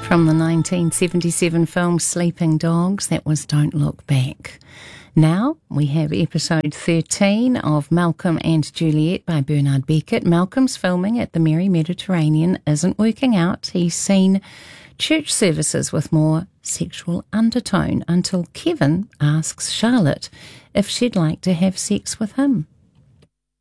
From the 1977 film Sleeping Dogs, that was Don't Look Back. Now we have episode 13 of Malcolm and Juliet by Bernard Beckett. Malcolm's filming at the Merry Mediterranean isn't working out. He's seen church services with more sexual undertone until Kevin asks Charlotte if she'd like to have sex with him.